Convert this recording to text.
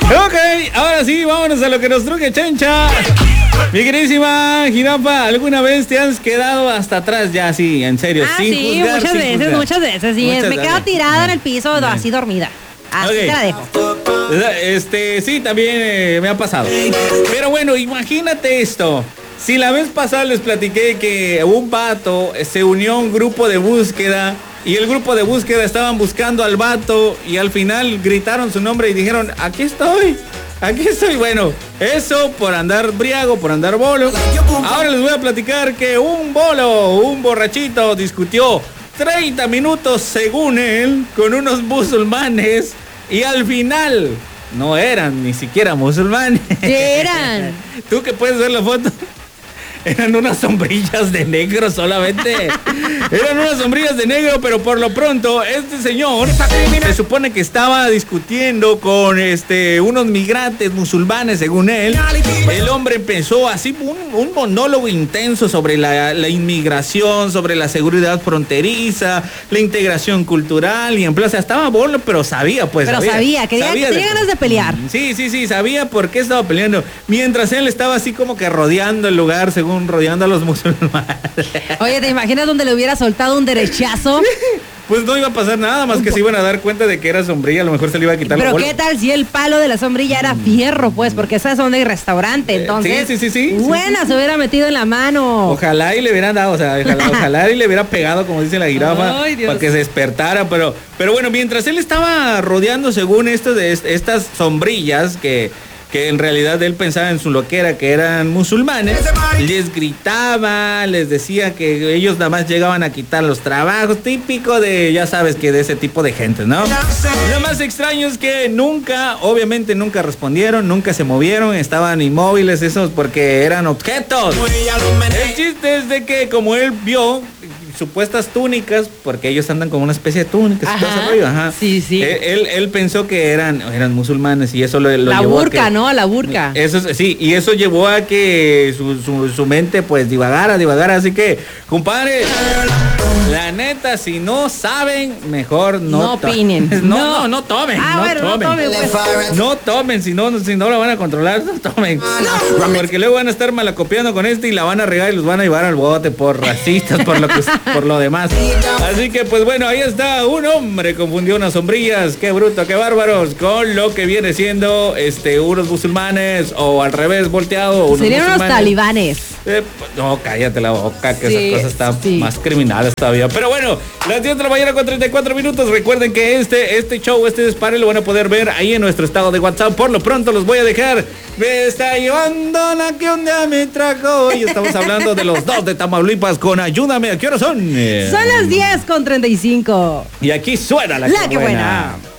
Ok, ahora sí, vámonos a lo que nos truje Chencha. Mi queridísima Jirafa, ¿alguna vez te has quedado hasta atrás ya, sí, en serio? Sin sí, juzgar, muchas sin veces, juzgar. muchas veces, sí. Muchas Me quedo veces. tirada en el piso, así dormida. Así Ok. te la dejo. Sí, también me ha pasado. Pero bueno, imagínate esto. Si la vez pasada les platiqué que un vato se unió a un grupo de búsqueda y el grupo de búsqueda estaban buscando al vato y al final gritaron su nombre y dijeron, aquí estoy. Aquí estoy. Bueno, eso por andar briago, por andar bolo. Ahora les voy a platicar que un borrachito discutió 30 minutos según él con unos musulmanes y al final no eran ni siquiera musulmanes. ¿Qué eran? ¿Tú que puedes ver la foto? Eran unas sombrillas de negro solamente. Eran unas sombrillas de negro, pero por lo pronto este señor se supone que estaba discutiendo con unos migrantes musulmanes, según él. El hombre empezó así un monólogo intenso sobre la inmigración, sobre la seguridad fronteriza, la integración cultural y en plan, o sea, estaba bolo, pero sabía, pues. Pero sabía, que tenía ganas de pelear. Sí, sabía por qué estaba peleando. Mientras él estaba así como que rodeando el lugar, según rodeando a los musulmanes. Oye, ¿te imaginas donde le hubiera soltado un derechazo? Pues no iba a pasar nada más que se iban a dar cuenta de que era sombrilla, a lo mejor se le iba a quitar la Pero bola. ¿qué tal si el palo de la sombrilla era fierro, pues? Porque esas son de restaurante, entonces. Sí. Buena, se hubiera metido en la mano. Ojalá y le hubieran dado, o sea, ojalá y le hubiera pegado, como dice la jirafa, Ay, Dios. para que se despertara. Pero bueno, mientras él estaba rodeando, según esto de estas sombrillas que en realidad él pensaba en su loquera que eran musulmanes, les gritaba, les decía que ellos nada más llegaban a quitar los trabajos, típico de, ya sabes, que de ese tipo de gente, ¿no? Lo más extraño es que obviamente nunca respondieron, nunca se movieron, estaban inmóviles esos porque eran objetos. El chiste es de que como él vio supuestas túnicas, porque ellos andan con una especie de túnicas. Ajá. Sí. Él pensó que eran musulmanes y eso lo la llevó burka, a que, ¿no? La burka. Eso sí, y eso llevó a que su mente pues divagara. Así que, compadre, la neta, si no saben, mejor no opinen. No tomen. No tomen, si no la van a controlar, no tomen. Porque luego van a estar malacopiando con y la van a regar y los van a llevar al bote por racistas, por lo demás. Así que pues bueno, ahí está, un hombre confundió unas sombrillas, qué bruto, qué bárbaros, con lo que viene siendo unos musulmanes o al revés volteado. Serían unos talibanes. No, cállate la boca, que Sí, esas cosas están sí. más criminales todavía. Pero bueno, las 10 de la mañana con 34 minutos. Recuerden que este show, este disparo lo van a poder ver ahí en nuestro estado de WhatsApp. Por lo pronto los voy a dejar. Me está llevando la que un día me trajo. Y estamos hablando de los dos de Tamaulipas con Ayúdame. ¿A qué hora son? Son las 10:35. Y aquí suena la La que que buena. buena.